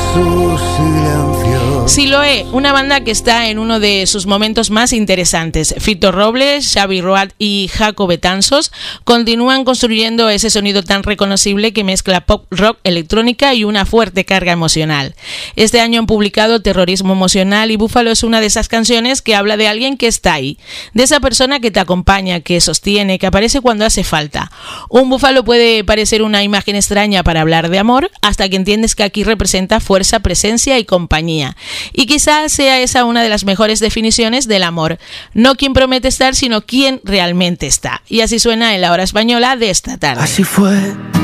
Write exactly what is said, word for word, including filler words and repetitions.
su silencio. Siloé, una banda que está en uno de sus momentos más interesantes. Fito Robles, Xavi Roat y Jaco Betanzos continúan construyendo ese sonido tan reconocible que mezcla pop, rock, electrónica y una fuerte carga emocional. Este año han publicado Terrorismo Emocional y Búfalo es una de esas canciones que habla de alguien que está ahí, de esa persona que te acompaña, que sostiene, que aparece cuando hace falta. Un búfalo puede parecer una imagen extraña para hablar de amor, hasta que entiendes que aquí representa fuerza, presencia y compañía. Y quizás sea esa una de las mejores definiciones del amor. No quien promete estar, sino quien realmente está. Y así suena en la hora española de esta tarde. Así fue.